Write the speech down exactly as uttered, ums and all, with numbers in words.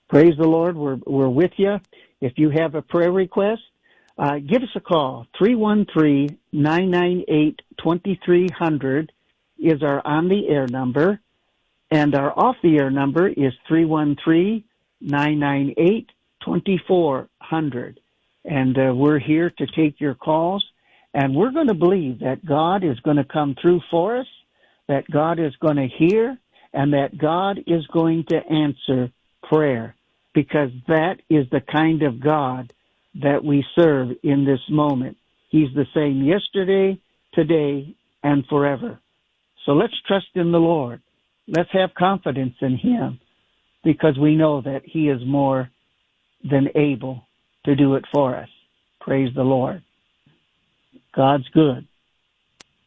Praise the Lord. We're, we're with you. If you have a prayer request, uh, give us a call. three one three, nine nine eight, two three zero zero is our on-the-air number, and our off-the-air number is three one three, nine nine eight, two four zero zero. And uh, we're here to take your calls, and we're going to believe that God is going to come through for us, that God is going to hear, and that God is going to answer prayer, because that is the kind of God that we serve in this moment. He's the same yesterday, today, and forever. So let's trust in the Lord. Let's have confidence in Him, because we know that He is more than able to do it for us. Praise the Lord. God's good.